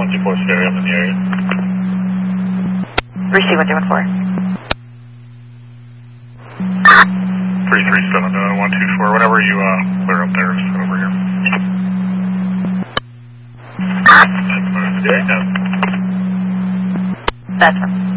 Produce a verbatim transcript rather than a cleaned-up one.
fifty-four stereo up in the area. Receive one three one four. three three seven one two four, whenever you uh, clear up there, just over here. That's one.